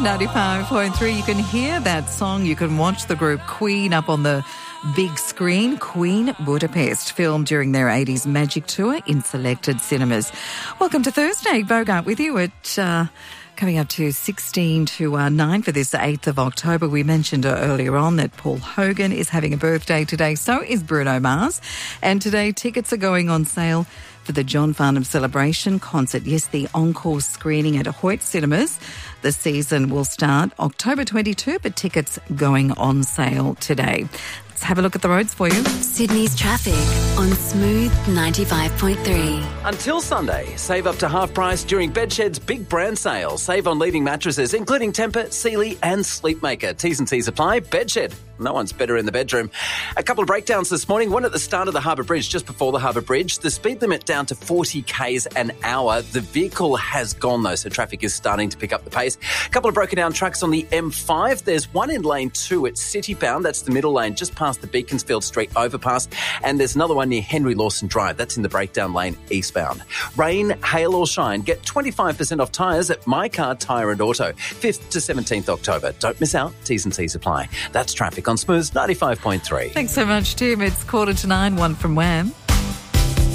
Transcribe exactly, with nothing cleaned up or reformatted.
ninety-five point three. You can hear that song. You can watch the group Queen up on the big screen. Queen Budapest, filmed during their eighties Magic Tour in selected cinemas. Welcome to Thursday. Bogart with you at... Uh, Coming up to sixteen to nine for this eighth of October. We mentioned earlier on that Paul Hogan is having a birthday today. So is Bruno Mars. And today tickets are going on sale for the John Farnham Celebration concert. Yes, the encore screening at Hoyt Cinemas. The season will start October twenty-second, but tickets going on sale today. Let's have a look at the roads for you. Sydney's traffic on Smooth ninety-five point three. Until Sunday, save up to half price during Bedshed's big brand sale. Save on leading mattresses, including Tempur, Sealy and Sleepmaker. T's and C's apply. Bedshed. No one's better in the bedroom. A couple of breakdowns this morning. One at the start of the Harbour Bridge, just before the Harbour Bridge. The speed limit down to forty kays an hour. The vehicle has gone, though, so traffic is starting to pick up the pace. A couple of broken down trucks on the M five. There's one in lane two at City Bound. That's the middle lane, just past the Beaconsfield Street overpass. And there's another one near Henry Lawson Drive. That's in the breakdown lane eastbound. Rain, hail or shine, get twenty-five percent off tyres at My Car Tyre and Auto. fifth to seventeenth October. Don't miss out. T's and C's apply. That's traffic on Smooth ninety-five point three. Thanks so much, Tim. It's quarter to nine, one from Wham.